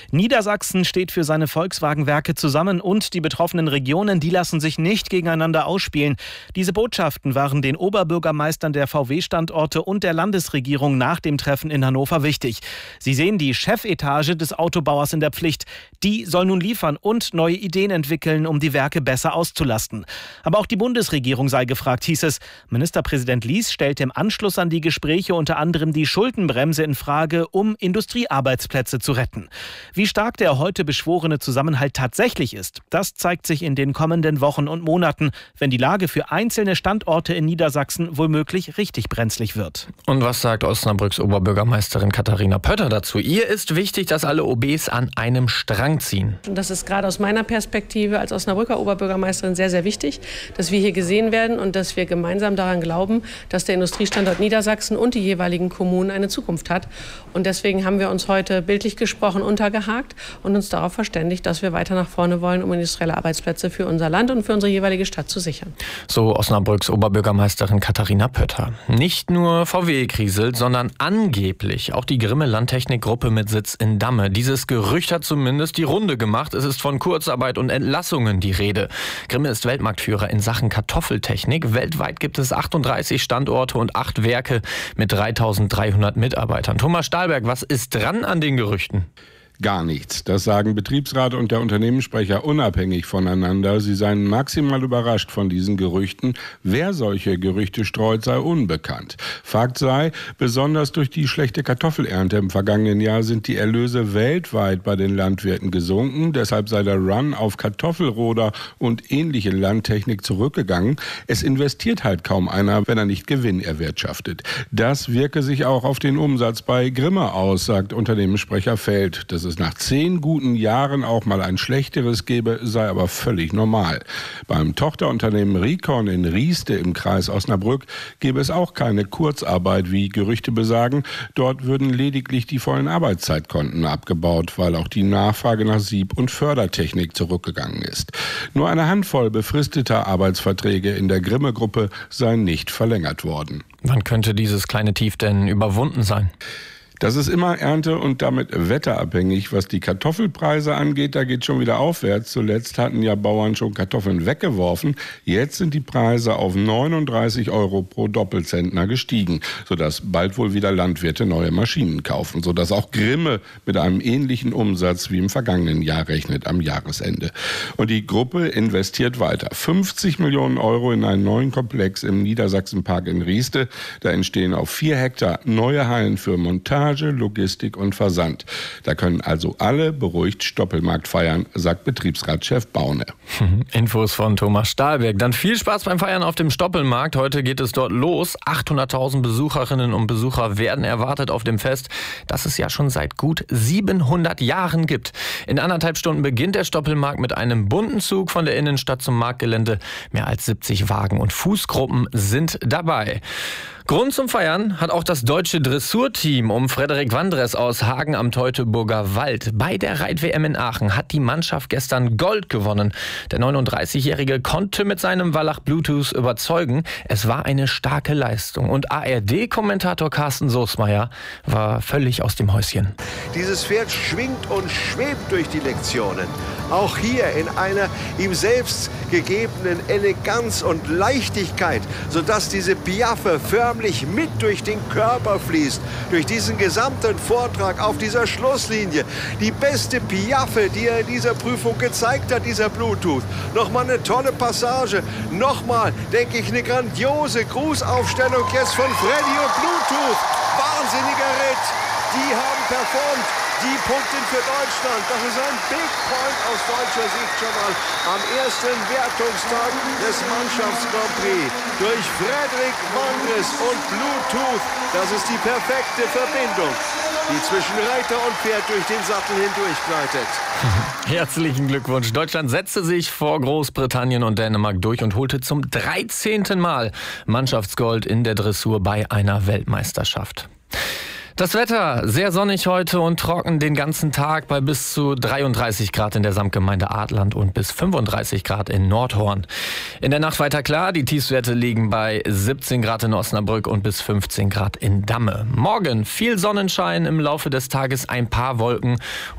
Niedersachsen steht für seine Volkswagen-Werke zusammen und die betroffenen Regionen, die lassen sich nicht gegeneinander ausspielen. Diese Botschaften waren den Oberbürgermeistern der VW-Standorte und der Landesregierung nach dem Treffen in Hannover wichtig. Sie sehen die Chefetage des Autobauers in der Pflicht. Die soll nun liefern und neue Ideen entwickeln, um die Werke besser auszulasten. Aber auch die Bundesregierung sei gefragt, hieß es. Ministerpräsident Lies stellte im Anschluss an die Gespräche unter anderem die Schuldenbremse in Frage, um Industriearbeitsplätze zu retten. Wie stark der heute beschworene Zusammenhalt tatsächlich ist, das zeigt sich in den kommenden Wochen und Monaten, wenn die Lage für einzelne Standorte in Niedersachsen womöglich richtig brenzlig wird. Und was sagt Osnabrücks Oberbürgermeisterin Katharina Pötter dazu? Ihr ist wichtig, dass alle OBs an einem Strang ziehen. Und das ist gerade aus meiner Perspektive als Osnabrücker Oberbürgermeisterin sehr, sehr wichtig, dass wir hier gesehen werden und dass wir gemeinsam daran glauben, dass der Industriestandort Niedersachsen und die jeweiligen Kommunen eine Zukunft hat. Und deswegen haben wir uns heute bildlich gesprochen untergehakt und uns darauf verständigt, dass wir weiter nach vorne wollen, um industrielle Arbeitsplätze für unser Land und für unsere jeweilige Stadt zu sichern. So Osnabrücks Oberbürgermeisterin Katharina Pötter. Nicht nur VW kriselt, sondern angeblich auch die Grimme Landtechnik-Gruppe mit Sitz in Damme. Dieses Gerücht hat zumindest die Runde gemacht. Es ist von Kurzarbeit und Entlassungen die Rede. Grimme ist Weltmarktführer in Sachen Kartoffeltechnik. Weltweit gibt es 38 Standorte und 8 Werke mit 3.300 Mitarbeitern. Thomas Stahlberg, was ist dran an den Gerüchten? Gar nichts. Das sagen Betriebsrat und der Unternehmenssprecher unabhängig voneinander. Sie seien maximal überrascht von diesen Gerüchten. Wer solche Gerüchte streut, sei unbekannt. Fakt sei, besonders durch die schlechte Kartoffelernte im vergangenen Jahr sind die Erlöse weltweit bei den Landwirten gesunken. Deshalb sei der Run auf Kartoffelroder und ähnliche Landtechnik zurückgegangen. Es investiert halt kaum einer, wenn er nicht Gewinn erwirtschaftet. Das wirke sich auch auf den Umsatz bei Grimme aus, sagt Unternehmenssprecher Feld. Das es nach 10 guten Jahren auch mal ein schlechteres gebe, sei aber völlig normal. Beim Tochterunternehmen Ricon in Rieste im Kreis Osnabrück gebe es auch keine Kurzarbeit, wie Gerüchte besagen. Dort würden lediglich die vollen Arbeitszeitkonten abgebaut, weil auch die Nachfrage nach Sieb- und Fördertechnik zurückgegangen ist. Nur eine Handvoll befristeter Arbeitsverträge in der Grimme-Gruppe seien nicht verlängert worden. Wann könnte dieses kleine Tief denn überwunden sein? Das ist immer ernte- und damit wetterabhängig. Was die Kartoffelpreise angeht, da geht schon wieder aufwärts. Zuletzt hatten ja Bauern schon Kartoffeln weggeworfen. Jetzt sind die Preise auf 39 € pro Doppelzentner gestiegen, sodass bald wohl wieder Landwirte neue Maschinen kaufen, sodass auch Grimme mit einem ähnlichen Umsatz wie im vergangenen Jahr rechnet am Jahresende. Und die Gruppe investiert weiter. 50 Millionen € in einen neuen Komplex im Niedersachsenpark in Rieste. Da entstehen auf 4 Hektar neue Hallen für Montage, Logistik und Versand. Da können also alle beruhigt Stoppelmarkt feiern, sagt Betriebsratschef Baune. Infos von Thomas Stahlberg. Dann viel Spaß beim Feiern auf dem Stoppelmarkt. Heute geht es dort los. 800.000 Besucherinnen und Besucher werden erwartet auf dem Fest, das es ja schon seit gut 700 Jahren gibt. In 1,5 Stunden beginnt der Stoppelmarkt mit einem bunten Zug von der Innenstadt zum Marktgelände. Mehr als 70 Wagen und Fußgruppen sind dabei. Grund zum Feiern hat auch das deutsche Dressurteam um Frederik Wandres aus Hagen am Teutoburger Wald. Bei der Reit-WM in Aachen hat die Mannschaft gestern Gold gewonnen. Der 39-Jährige konnte mit seinem Wallach Bluetooth überzeugen. Es war eine starke Leistung. Und ARD-Kommentator Carsten Soßmeier war völlig aus dem Häuschen. Dieses Pferd schwingt und schwebt durch die Lektionen. Auch hier in einer ihm selbst gegebenen Eleganz und Leichtigkeit, sodass diese Piaffe förmlich mit durch den Körper fließt, durch diesen gesamten Vortrag auf dieser Schlusslinie. Die beste Piaffe, die er in dieser Prüfung gezeigt hat, dieser Bluetooth. Nochmal eine tolle Passage, nochmal, denke ich, eine grandiose Grußaufstellung jetzt von Freddy und Bluetooth. Wahnsinniger Ritt, die haben performt. Die Punkte für Deutschland, das ist ein Big Point aus deutscher Sicht schon mal am ersten Wertungstag des Mannschafts-Grand Prix. Durch Frederik Wandres und Bluetooth, das ist die perfekte Verbindung, die zwischen Reiter und Pferd durch den Sattel hindurch gleitet. Herzlichen Glückwunsch. Deutschland setzte sich vor Großbritannien und Dänemark durch und holte zum 13. Mal Mannschaftsgold in der Dressur bei einer Weltmeisterschaft. Das Wetter, sehr sonnig heute und trocken den ganzen Tag bei bis zu 33 Grad in der Samtgemeinde Adland und bis 35 Grad in Nordhorn. In der Nacht weiter klar, die Tiefstwerte liegen bei 17 Grad in Osnabrück und bis 15 Grad in Damme. Morgen viel Sonnenschein, im Laufe des Tages ein paar Wolken